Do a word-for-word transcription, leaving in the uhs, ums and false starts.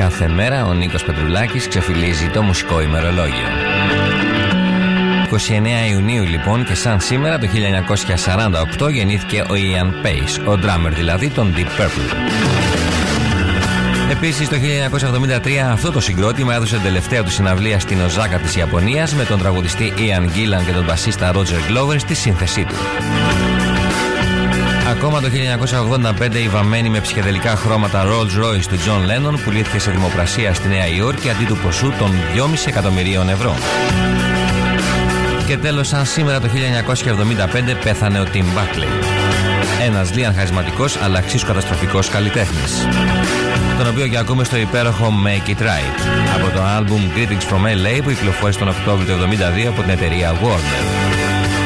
κάθε μέρα ο Νίκος Πετρουλάκης ξεφυλίζει το μουσικό ημερολόγιο. είκοσι εννέα Ιουνίου λοιπόν, και σαν σήμερα το χίλια εννιακόσια σαράντα οκτώ γεννήθηκε ο Ian Pace, ο drummer δηλαδή των Deep Purple. Επίσης το χίλια εννιακόσια εβδομήντα τρία αυτό το συγκρότημα έδωσε τελευταία του συναυλία στην Οζάκα της Ιαπωνίας με τον τραγουδιστή Ian Gillan και τον μπασίστα Roger Glover στη σύνθεσή του. Ακόμα το χίλια εννιακόσια ογδόντα πέντε η βαμμένη με ψυχεδελικά χρώματα Rolls Royce του John Lennon πουλήθηκε σε δημοπρασία στη Νέα Υόρκη αντί του ποσού των δυόμισι εκατομμυρίων ευρώ. Και τέλος, σαν σήμερα το χίλια εννιακόσια εβδομήντα πέντε πέθανε ο Tim Buckley, ένας λίγαν χαρισματικός αλλά εξίσου καταστροφικός καλλιτέχνης, τον οποίο και ακούμε στο υπέροχο Make It Right από το άλμπουμ Greetings from ελ έι που κυκλοφόρησε τον Οκτώβριο του εβδομήντα δύο από την εταιρεία Warner.